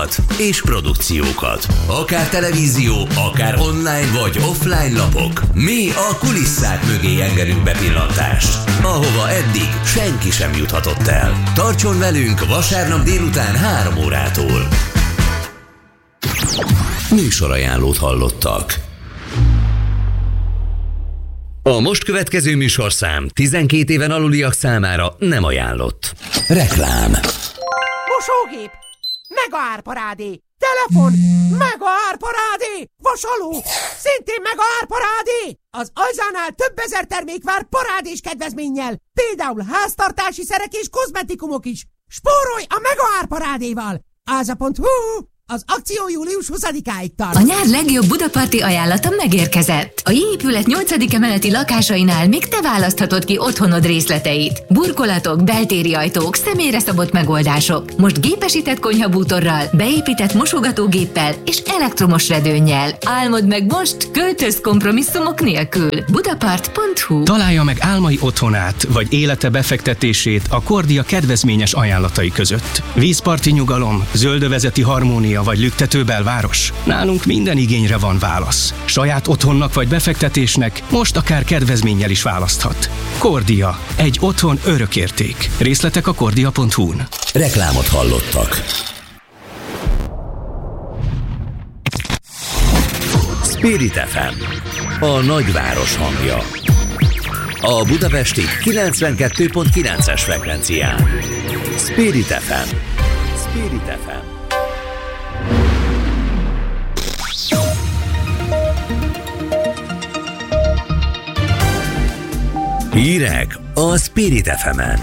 és produkciókat. Akár televízió, akár online vagy offline lapok. Mi a kulisszák mögé engedünk bepillantást, ahova eddig senki sem juthatott el. Tartson velünk vasárnap délután 3 órától. Műsorajánlót hallottak. A most következő műsorszám 12 éven aluliak számára nem ajánlott. Reklám. Mosógép, mega árparádé. Telefon, mega árparádé. Vasaló, szintén mega árparádé. Az Ajzánál több ezer termék vár parádés kedvezménnyel. Például háztartási szerek és kozmetikumok is. Spórolj a mega árparádéval. Áza.hu. Az akció július 20-áig tart. A nyár legjobb budaparti ajánlata megérkezett. A J-épület 8. emeleti lakásainál még te választhatod ki otthonod részleteit. Burkolatok, beltéri ajtók, személyre szabott megoldások. Most gépesített konyhabútorral, beépített mosogatógéppel és elektromos redőnnyel. Álmod meg most, költöz kompromisszumok nélkül. Budapart.hu. Találja meg álmai otthonát vagy élete befektetését a Kordia kedvezményes ajánlatai között. Vízparti nyugalom, zöldövezeti harmónia vagy lüktető belváros? Nálunk minden igényre van válasz. Saját otthonnak vagy befektetésnek most akár kedvezménnyel is választhat. Kordia. Egy otthon örökérték. Részletek a kordia.hu-n. Reklámot hallottak. Spirit FM. A nagyváros hangja. A budapesti 92.9-es frekvencián. Spirit FM. Spirit FM. Hírek a Spirit FM-en.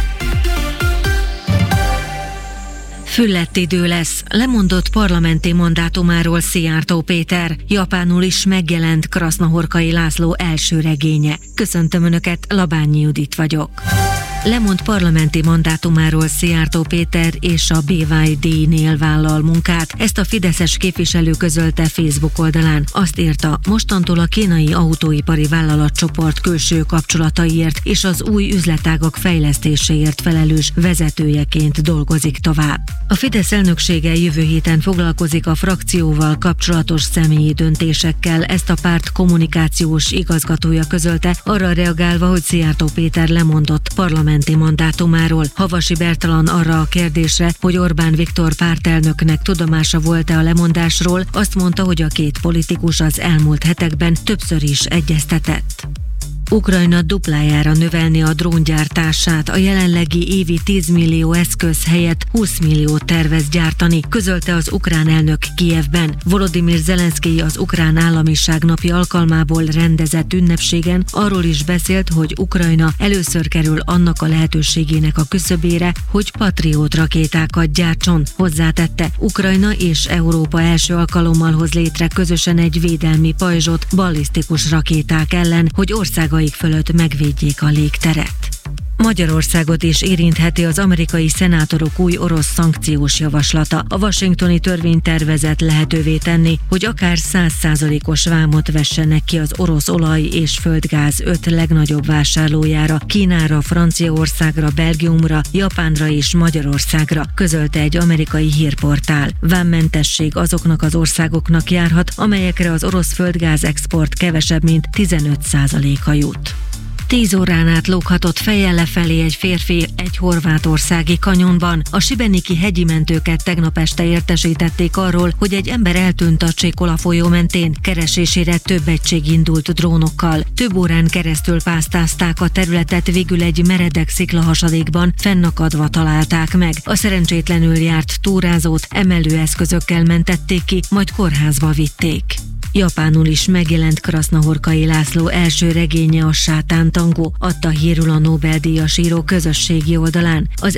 Füllett idő lesz, lemondott parlamenti mandátumáról Szijjártó Péter. Japánul is megjelent Krasznahorkai László első regénye. Köszöntöm Önöket, Labányi Judit vagyok. Lemond parlamenti mandátumáról Szijjártó Péter és a BYD-nél vállal munkát. Ezt a fideszes képviselő közölte Facebook oldalán. Azt írta, mostantól a kínai autóipari vállalatcsoport külső kapcsolataiért és az új üzletágak fejlesztéséért felelős vezetőjeként dolgozik tovább. A Fidesz elnöksége jövő héten foglalkozik a frakcióval kapcsolatos személyi döntésekkel, ezt a párt kommunikációs igazgatója közölte, arra reagálva, hogy Szijjártó Péter lemondott parlamenti mandátumáról. Havasi Bertalan arra a kérdésre, hogy Orbán Viktor pártelnöknek tudomása volt-e a lemondásról, azt mondta, hogy a két politikus az elmúlt hetekben többször is egyeztetett. Ukrajna duplájára növelni a dróngyártását, a jelenlegi évi 10 millió eszköz helyett 20 milliót tervez gyártani, közölte az ukrán elnök Kijevben. Volodymyr Zelenszkij az ukrán államiság napja alkalmából rendezett ünnepségen arról is beszélt, hogy Ukrajna először kerül annak a lehetőségének a küszöbére, hogy Patriot rakétákat gyártson. Hozzátette, Ukrajna és Európa első alkalommal hoz létre közösen egy védelmi pajzsot ballisztikus rakéták ellen, hogy országai fölött megvédjék a légteret. Magyarországot is érintheti az amerikai szenátorok új orosz szankciós javaslata. A washingtoni törvénytervezet lehetővé tenni, hogy akár 100%-os vámot vessenek ki az orosz olaj és földgáz 5 legnagyobb vásárlójára, Kínára, Franciaországra, Belgiumra, Japánra és Magyarországra, közölte egy amerikai hírportál. Vámmentesség azoknak az országoknak járhat, amelyekre az orosz földgáz export kevesebb, mint 15%-a jut. 10 órán át lóghatott fejjel lefelé egy férfi egy horvátországi kanyonban. A sibeniki hegyi mentőket tegnap este értesítették arról, hogy egy ember eltűnt a Csékola folyó mentén. Keresésére több egység indult drónokkal. Több órán keresztül pásztázták a területet, végül egy meredek sziklahasadékban fennakadva találták meg. A szerencsétlenül járt túrázót emelőeszközökkel mentették ki, majd kórházba vitték. Japánul is megjelent Krasznahorkai László első regénye, a Sátántangó, adta hírül a Nobel-díjas író közösségi oldalán. Az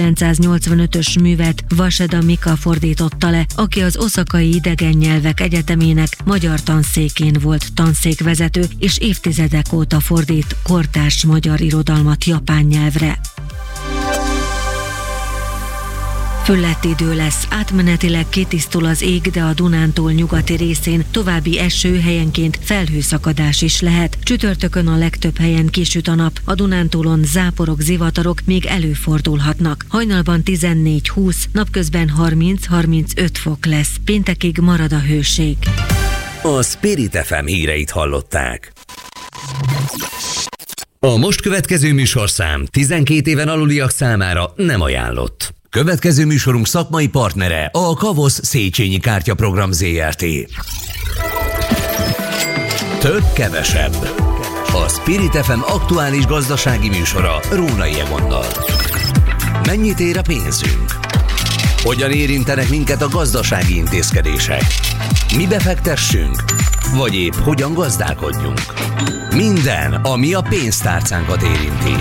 1985-ös művet Vaseda Mika fordította le, aki az Oszakai Idegen Nyelvek Egyetemének magyar tanszékén volt tanszékvezető, és évtizedek óta fordít kortárs magyar irodalmat japán nyelvre. Füllett idő lesz, átmenetileg kitisztul az ég, de a Dunántúl nyugati részén további eső, helyenként felhőszakadás is lehet. Csütörtökön a legtöbb helyen kisüt a nap, a Dunántúlon záporok, zivatarok még előfordulhatnak. Hajnalban 14-20, napközben 30-35 fok lesz. Péntekig marad a hőség. A Spirit FM híreit hallották. A most következő műsorszám 12 éven aluliak számára nem ajánlott. Következő műsorunk szakmai partnere a Kavosz Széchenyi Kártyaprogram Zrt. Több kevesebb. A Spirit FM aktuális gazdasági műsora Rónai Egonnal. Mennyit ér a pénzünk? Hogyan érintenek minket a gazdasági intézkedések? Mi befektessünk? Vagy épp hogyan gazdálkodjunk? Minden, ami a pénztárcánkat érinti.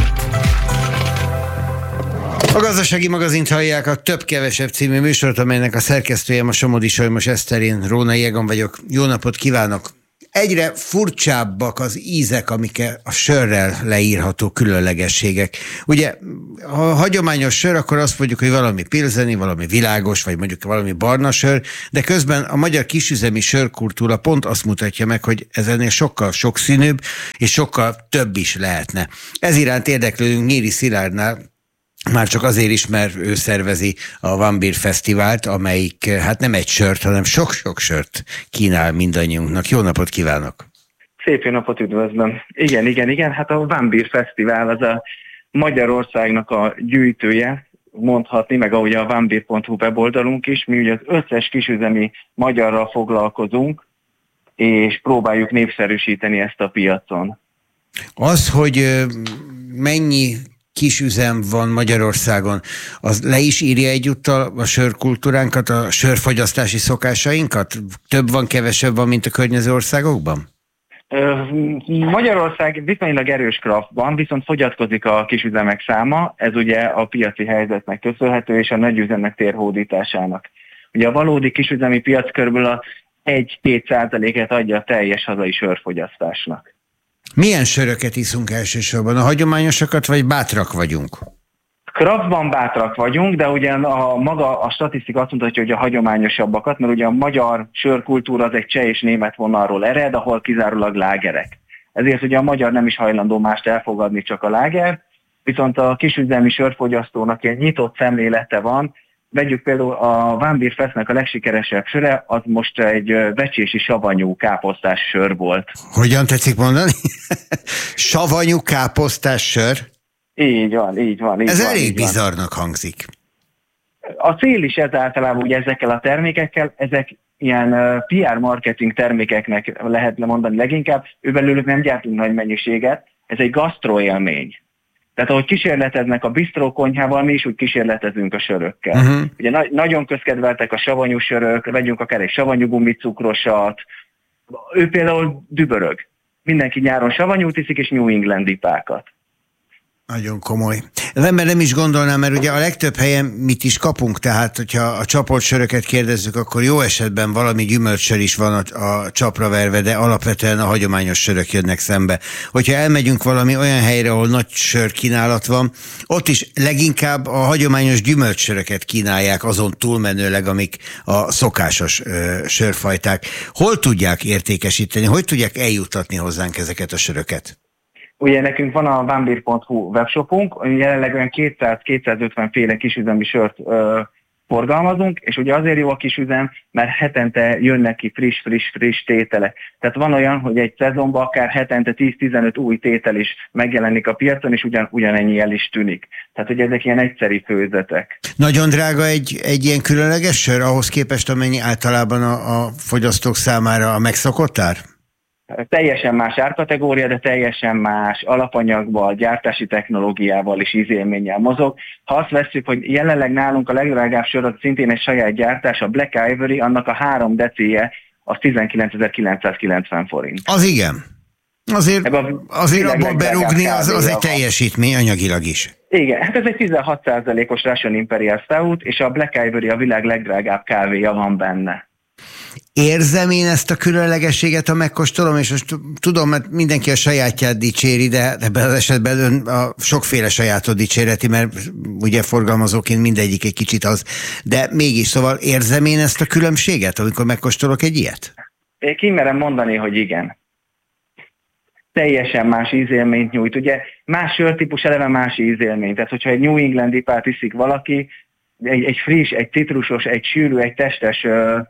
A Gazdasági Magazint hallják, a Több-kevesebb című műsort, amelynek a szerkesztője a Somodi Solymos Eszterén, Rónai Egon vagyok. Jó napot kívánok! Egyre furcsábbak az ízek, amik a sörrel leírható különlegességek. Ugye, ha hagyományos sör, akkor azt mondjuk, hogy valami pilzeni, valami világos, vagy mondjuk valami barna sör, de közben a magyar kisüzemi sörkultúra pont azt mutatja meg, hogy ez ennél sokkal sokszínűbb, és sokkal több is lehetne. Ez iránt érdeklődünk Nyíri Szilárdnál, már csak azért is, mert ő szervezi a One Beer Fesztivált, amelyik hát nem egy sört, hanem sok-sok sört kínál mindannyiunknak. Jó napot kívánok! Szép jó napot, üdvözlöm! Igen, hát a One Beer Fesztivál az a Magyarországnak a gyűjtője, mondhatni, meg ahogy a onebeer.hu weboldalunk is, mi ugye az összes kisüzemi magyarral foglalkozunk, és próbáljuk népszerűsíteni ezt a piacon. Az, hogy mennyi kisüzem van Magyarországon, az le is írja egyúttal a sörkultúránkat, a sörfogyasztási szokásainkat? Több van, kevesebb van, mint a környező országokban? Magyarország viszonylag erős craftban, viszont fogyatkozik a kisüzemek száma, ez ugye a piaci helyzetnek köszönhető, és a nagyüzemek térhódításának. Ugye a valódi kisüzemi piac körülbelül a 1-2% adja a teljes hazai sörfogyasztásnak. Milyen söröket iszunk elsősorban? A hagyományosakat, vagy bátrak vagyunk? Craftban bátrak vagyunk, de ugye a statisztika azt mutatja, hogy a hagyományosabbakat, mert ugye a magyar sörkultúra az egy cseh és német vonalról ered, ahol kizárólag lágerek. Ezért ugye a magyar nem is hajlandó mást elfogadni, csak a láger, viszont a kisüzemi sörfogyasztónak ilyen nyitott szemlélete van. Vegyük például a One Beer Festnek a legsikeresebb söre, az most egy vecsési savanyú káposztás sör volt. Hogyan tetszik mondani? Savanyú káposztás sör? Így van. Ez elég bizarrnak hangzik. A cél is ez általában ugye ezekkel a termékekkel, ezek ilyen PR marketing termékeknek lehet mondani leginkább, belőlük nem gyártunk nagy mennyiséget, ez egy gasztroélmény. Tehát ahogy kísérleteznek a bistró konyhával, mi is úgy kísérletezünk a sörökkel. Uh-huh. Ugye nagyon közkedveltek a savanyú sörök, vegyünk akár egy savanyú gumicukrosat, ő például dübörög. Mindenki nyáron savanyút iszik, és New England ipákat. Nagyon komoly. Az ember nem is gondolná, mert ugye a legtöbb helyen mit is kapunk, tehát hogyha a csapolt söröket kérdezzük, akkor jó esetben valami gyümölcssör is van a csapra verve, de alapvetően a hagyományos sörök jönnek szembe. Hogyha elmegyünk valami olyan helyre, ahol nagy sörkínálat van, ott is leginkább a hagyományos gyümölcssöröket kínálják azon túlmenőleg, amik a szokásos sörfajták. Hol tudják értékesíteni, hogy tudják eljuttatni hozzánk ezeket a söröket? Ugye nekünk van a onebeer.hu webshopunk, jelenleg olyan 200-250 féle kisüzemi sört forgalmazunk, és ugye azért jó a kisüzem, mert hetente jönnek ki friss tételek. Tehát van olyan, hogy egy szezonban akár hetente 10-15 új tétel is megjelenik a piacon, és ugyanennyi el is tűnik. Tehát ugye ezek ilyen egyszeri főzetek. Nagyon drága egy ilyen különleges sör, ahhoz képest amennyi általában a fogyasztók számára a megszokott ár? Teljesen más árkategória, de teljesen más alapanyagban, gyártási technológiával és ízélménnyel mozog. Ha azt vesszük, hogy jelenleg nálunk a legdrágább sör az szintén egy saját gyártás, a Black Ivory, annak a 3 decilje az 19.990 forint. Az igen. Azért abban berúgni az egy teljesítmény anyagilag is. Igen, hát ez egy 16%-os Russian Imperial Stout, és a Black Ivory a világ legdrágább kávéja van benne. Érzem én ezt a különlegességet, ha megkóstolom, és most tudom, mert mindenki a sajátját dicséri, de ebben az esetben ön a sokféle sajátot dicséreti, mert ugye forgalmazóként mindegyik egy kicsit az. De mégis, szóval érzem én ezt a különbséget, amikor megkóstolok egy ilyet? Én kimerem mondani, hogy igen. Teljesen más ízélményt nyújt. Ugye más sörtípus eleve más ízélmény. Tehát, hogyha egy New England ipát iszik valaki, egy friss, egy citrusos, egy sűrű, egy testes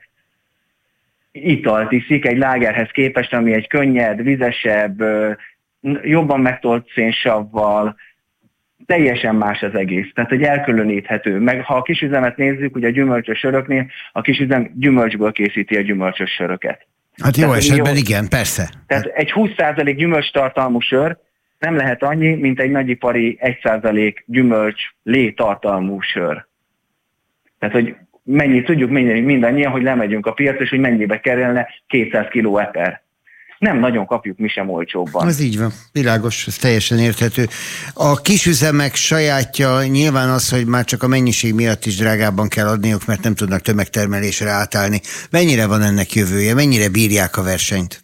italt iszik egy lágerhez képest, ami egy könnyed, vizesebb, jobban megtolt szénsavval, teljesen más az egész. Tehát, hogy elkülöníthető. Meg ha a kisüzemet nézzük, ugye a gyümölcsös söröknél, a kisüzem gyümölcsből készíti a gyümölcsös söröket. Hát jó esetben igen, persze. Tehát egy 20% gyümölcs tartalmú sör nem lehet annyi, mint egy nagyipari 1% gyümölcs lé tartalmú sör. Tehát, hogy tudjuk mindannyian, hogy lemegyünk a piacra, és hogy mennyibe kerülne 200 kg eper. Nem nagyon kapjuk mi sem olcsóbban. Ez így van, világos, ez teljesen érthető. A kisüzemek sajátja nyilván az, hogy már csak a mennyiség miatt is drágábban kell adniuk, mert nem tudnak tömegtermelésre átállni. Mennyire van ennek jövője? Mennyire bírják a versenyt?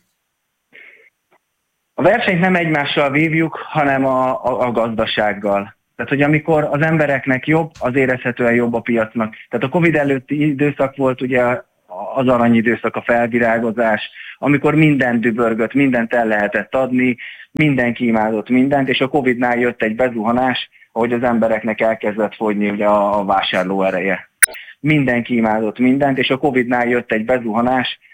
A versenyt nem egymással vívjuk, hanem a gazdasággal. Tehát, hogy amikor az embereknek jobb, az érezhetően jobb a piacnak. Tehát a Covid előtti időszak volt ugye az aranyidőszak, a felvirágozás, amikor minden dübörgött, mindent el lehetett adni, mindenki imádott mindent, és a Covidnál jött egy bezuhanás, ahogy az embereknek elkezdett fogyni ugye a vásárló ereje. Mindenki imádott mindent, és a Covidnál jött egy bezuhanás,